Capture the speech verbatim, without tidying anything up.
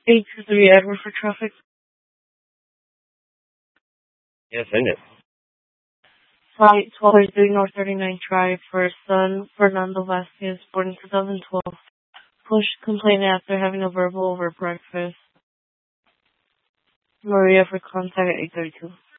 eight two three Edward for traffic. Yeah, send it. Flight twelve thirty-three North thirty-ninth Drive for son Fernando Vasquez, born in two thousand twelve. Push complaint after having a verbal over breakfast. Maria for contact at eight thirty-two.